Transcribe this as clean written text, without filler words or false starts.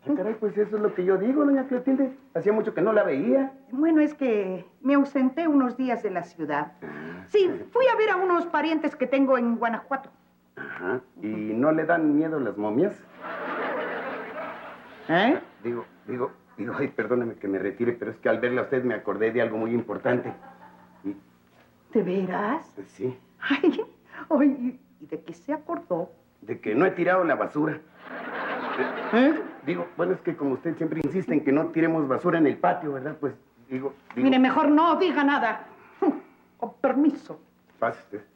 Ah, caray, pues eso es lo que yo digo, doña Clotilde. Hacía mucho que no la veía. Bueno, es que me ausenté unos días de la ciudad. Sí, fui a ver a unos parientes que tengo en Guanajuato. Ajá. ¿Y no le dan miedo las momias? ¿Eh? Digo, ay, perdóneme que me retire, pero es que al verla a usted me acordé de algo muy importante. ¿De veras? Sí. Ay, ¿y de qué se acordó? De que no he tirado la basura. Digo, bueno, es que como usted siempre insiste en que no tiremos basura en el patio, ¿verdad? Pues, digo... Mire, mejor no diga nada. Con permiso. Pase usted.